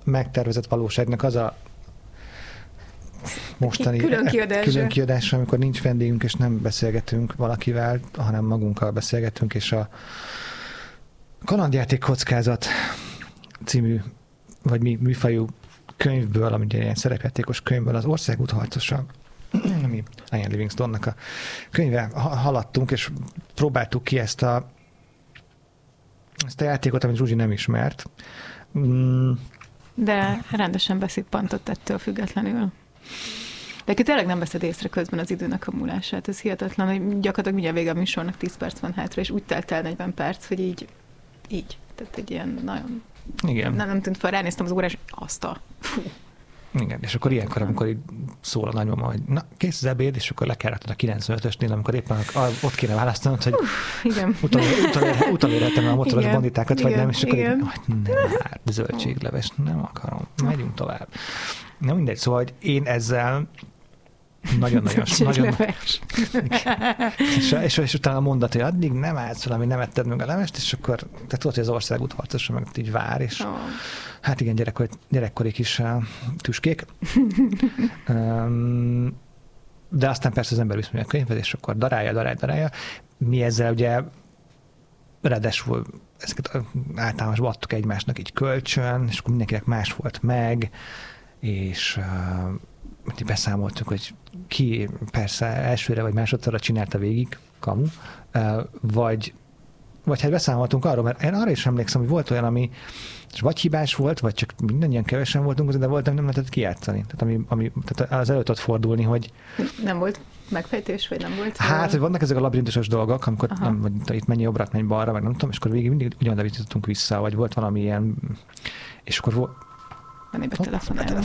megtervezett valóságnak az a mostani külön kiadása, amikor nincs vendégünk, és nem beszélgetünk valakivel, hanem magunkkal beszélgetünk, és a Kalandjáték kockázat című, vagy műfajú könyvből, ami ilyen szerepjátékos könyvből, az Országút harcosa, ami Ian Livingstone-nak a könyve, haladtunk, és próbáltuk ki ezt a játékot, amit Zsuzsi nem ismert. De rendesen beszippantott ettől függetlenül. De ki tényleg nem veszed észre közben az időnek a múlását. Ez hihetetlen, hogy gyakorlatilag mindjárt vége a műsornak 10 perc van hátra, és úgy telt el 40 perc, hogy így. Tehát egy ilyen nagyon... Igen. Nem tűnt fel, ránéztem az órás, fú. Igen, és akkor ilyenkor, amikor így szól a nagymama, hogy na, kész az ebéd, és akkor lekeretted a 95-ösnél, amikor éppen ott kéne választanod, hogy utolérhetem a motoros banditákat, vagy nem, és akkor így, nem, zöldségleves, nem akarom, megyünk tovább. Na mindegy, szóval, hogy én ezzel nagyon és utána a mondat, hogy addig nem állsz fel, amíg nem etted meg a levest, és akkor te tudod, hogy az Országút harcosa meg így vár, és hát igen, gyerekkori kis tüskék. De aztán persze az ember viszont a könyvet, és akkor darálja. Mi ezzel ugye ráadásul ezeket általánosban adtuk egymásnak így kölcsön, és akkor mindenkinek más volt meg, és beszámoltuk, hogy ki persze elsőre vagy másodszorra csinálta végig, kamu, vagy hát beszámoltunk arról, mert én arra is emlékszem, hogy volt olyan, ami vagy hibás volt, vagy csak mindannyian kevesen voltunk, de volt, nem lehetett kijátszani. Tehát az előtt ott fordulni, hogy... Nem volt megfejtés, vagy nem volt? Hát, hogy vannak ezek a labirintusos dolgok, amikor itt mennyi jobbra, mennyi balra, meg nem tudom, és akkor végig mindig ugyanoda vitottunk vissza, vagy volt valami ilyen, és akkor volt... Van egy betelefonálunk.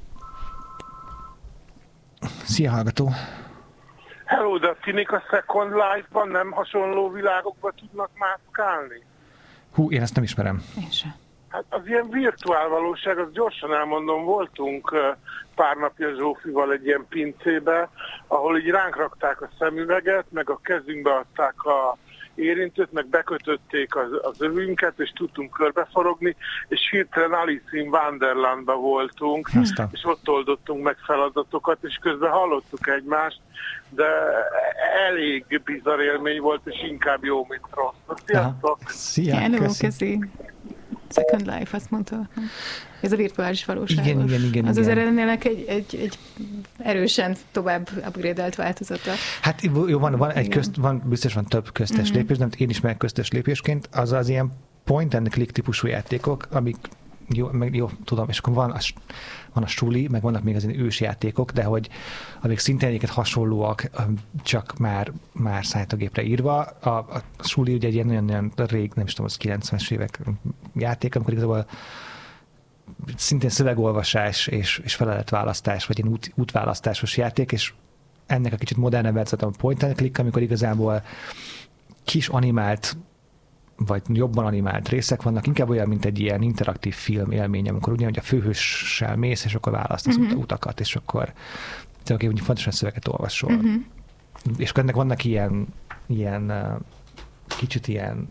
Szia, hallgató! Hello, de tinik a Second Life-ban nem hasonló világokba tudnak mászkálni? Hú, én ezt nem ismerem. Én sem. Hát az ilyen virtuál valóság, az gyorsan elmondom, voltunk pár napja Zsófival egy ilyen pincébe, ahol így ránk rakták a szemüveget, meg a kezünkbe adták a érintőt, meg bekötötték az övünket, és tudtunk körbeforogni, és hirtelen Alice in Wonderlandba voltunk, és ott oldottunk meg feladatokat, és közben hallottuk egymást, de elég bizarr élmény volt, és inkább jó, mint rossz. Sziasztok! Szia, köszi! Second Life, azt mondta. Ez a virtuális valóságos. Igen. Az eredetinek egy erősen tovább upgrade-elt változata. Hát jó, biztos van több köztes lépés, de én is meg köztes lépésként, az ilyen point and click típusú játékok, amik jó, tudom, és akkor van a suli, meg vannak még az ős játékok, de hogy amik szintén egyiket hasonlóak, csak már számítógépre írva. A suli ugye egy ilyen nagyon rég, nem is tudom, az 90-es évek játék, amikor igazából szintén szövegolvasás és feladatválasztás, vagy ilyen útválasztásos játék, és ennek a kicsit modernebb verziót a point and click, amikor igazából kis animált vagy jobban animált részek vannak, inkább olyan, mint egy ilyen interaktív film élmény, amikor ugyanúgy a főhőssel mész, és akkor választasz utakat, és akkor tulajdonképpen fontosan szöveget olvasol. És akkor ennek vannak ilyen kicsit ilyen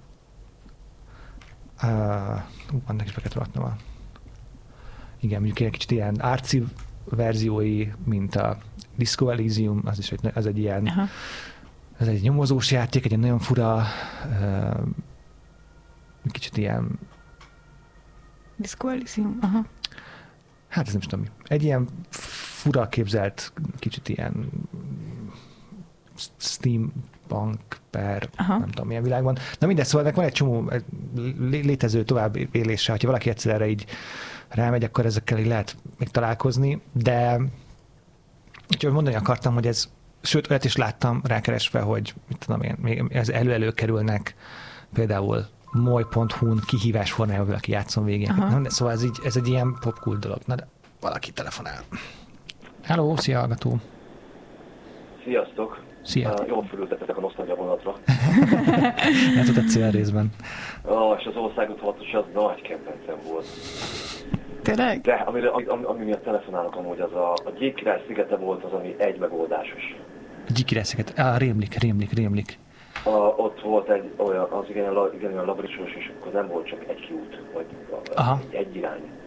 annak is be kellett raknom igen, mondjuk ilyen kicsit ilyen arci verziói, mint a Disco Elysium, az egy ilyen ez egy nyomozós játék, egy nagyon fura kicsit ilyen... Disco Elysium, Hát ez nem is tudom mi. Egy ilyen fura képzelt, kicsit ilyen steampunk nem tudom milyen világban. Na mindegy, szóval van egy csomó létező tovább élése, hogyha valaki egyszerre így rámegy, akkor ezekkel így lehet még találkozni, de úgyhogy mondani akartam, hogy ez, sőt, olyat is láttam rákeresve, hogy mit tudom én, még ez elő-kerülnek például moly.hu-n kihívás formájában valaki játszom végén. De szóval ez egy ilyen popkult dolog. Na de valaki telefonál. Hello, szia, hallgató. Sziasztok. Szia. Jól fölültetek a nosztalgia vonatra. Hát ott a célrészben. És az Országút harcos az nagy kedvencem volt. Tényleg? De ami miatt telefonálok amúgy, az a Gyékkirály szigete volt az, ami egy megoldásos. Gyékkirály sziget. Rémlik. Ott volt egy olyan, az igen labirintusos, és akkor nem volt csak egy kiút, vagy egy irány.